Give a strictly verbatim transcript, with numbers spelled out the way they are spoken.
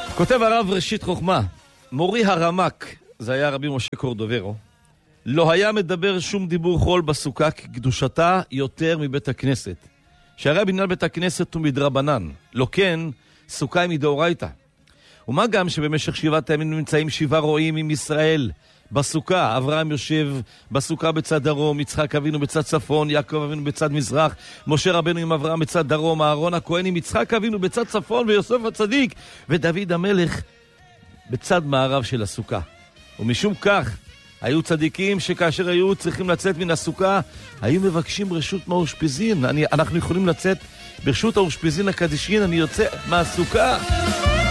כותב הרב ראשית חוכמה, מורי הרמק, זה היה רבי משה קורדוברו, לא היה מדבר שום דיבור חול בסוכה כקדושתה יותר מבית הכנסת. שהרי בניין בית הכנסת הוא מדרבנן, לא כן סוכה היא מדאורייתא. ומה גם שבמשך שבעת הימים נמצאים שבעה רועים עם ישראל בסוכה. אברהם יושב בסוכה בצד דרום, יצחק אבינו בצד צפון, יעקב אבינו בצד מזרח, משה רבנו עם אברהם בצד דרום, אהרון הכהן עם יצחק אבינו בצד צפון, ויוסף הצדיק ודוד המלך בצד מערב של הסוכה. ומשום כך היו צדיקים שכאשר היו צריכים לצאת מן הסוכה, היו מבקשים רשות מהאושפיזין. אני, אנחנו יכולים לצאת ברשות האושפיזין הקדישין, אני יוצא מהסוכה.